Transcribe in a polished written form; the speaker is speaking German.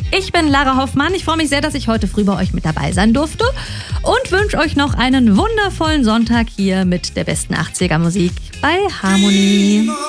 Ich bin Lara Hoffmann. Ich freue mich sehr, dass ich heute früh bei euch mit dabei sein durfte und wünsche euch noch einen wundervollen Sonntag hier mit der besten 80er Musik bei Harmonie.